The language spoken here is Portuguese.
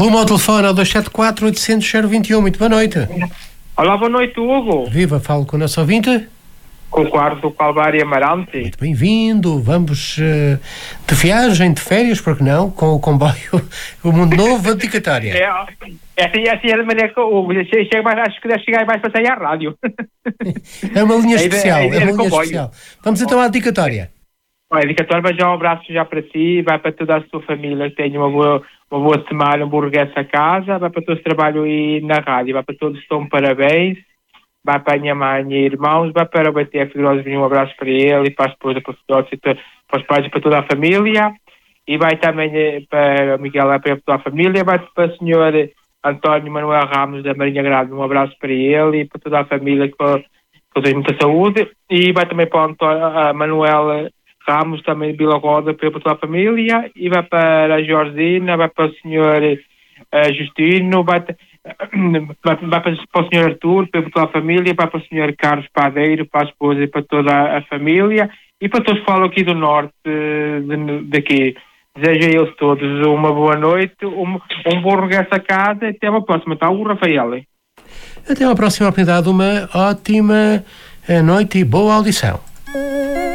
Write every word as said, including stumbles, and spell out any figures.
Rumo ao telefone ao dois sete quatro, oitocentos, zero vinte e um. Muito boa noite. Olá, boa noite, Hugo. Viva, falo com o nosso ouvinte. Com o quarto do Calvário Amarante. Muito bem-vindo. Vamos uh, de viagem, de férias, porque não? Com o comboio, o Mundo Novo, a dedicatória. É, é assim, é assim é de maneira que o Hugo chega mais, acho que deve chegar mais para sair à rádio. É uma linha especial, é, é, é, é uma linha comboio. especial. Vamos então à dedicatória. A dedicatória vai já um abraço já para ti, vai para toda a sua família, que tenha uma boa, uma boa semana, um bom regresso a casa, vai para todos os trabalhos aí na rádio, vai para todos que estão parabéns, vai para a minha mãe e irmãos, vai para o B T F Figueiredo, um abraço para ele e para a esposa, para os filhotes, para os pais e para toda a família, e vai também para o Miguel, para toda a família, vai para o senhor António Manuel Ramos da Marinha Grande, um abraço para ele e para toda a família, que eu tenho muita saúde, e vai também para o António, a Manuel Ramos, também de Vila Roda, para toda a família, e vai para a Georgina, vai para o senhor uh, Justino, vai, vai, vai para, para o senhor Artur, para toda a família, vai para o senhor Carlos Padeiro, para a esposa e para toda a família, e para todos que falam aqui do norte, de, daqui. Desejo a eles todos uma boa noite, um, um bom regresso a casa, e até uma próxima, tá? O Rafael. Até uma próxima oportunidade, uma ótima noite e boa audição.